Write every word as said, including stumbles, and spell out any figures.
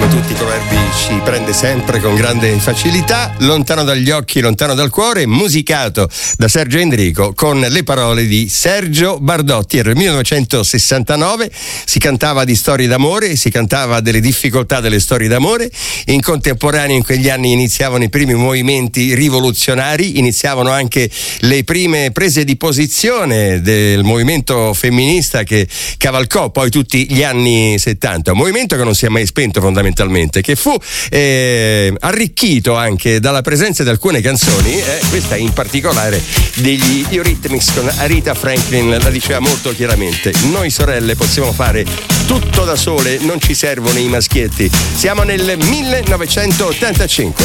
come tutti con Herbie ci prende sempre con grande facilità, lontano dagli occhi, lontano dal cuore, musicato da Sergio Endrico con le parole di Sergio Bardotti. Era il millenovecentosessantanove, si cantava di storie d'amore, si cantava delle difficoltà delle storie d'amore. In contemporanea in quegli anni iniziavano i primi movimenti rivoluzionari, iniziavano anche le prime prese di posizione del movimento femminista che cavalcò poi tutti gli anni settanta, un movimento che non si è mai spento fondamentalmente, che fu eh, arricchito anche dalla presenza di alcune canzoni, eh, questa in particolare degli Eurythmics con Aretha Franklin, la diceva molto chiaramente: noi sorelle possiamo fare tutto da sole, non ci servono i maschietti. Siamo nel millenovecentottantacinque.